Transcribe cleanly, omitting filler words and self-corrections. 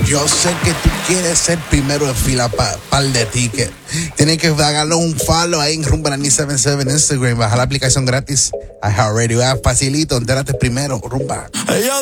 Yo sé que tú quieres ser primero en fila para par de tickets. Tienes que darle un follow ahí en Rumba 977 en Instagram. Baja la aplicación gratis. iHeartRadio app, facilito. Entérate primero, Rumba.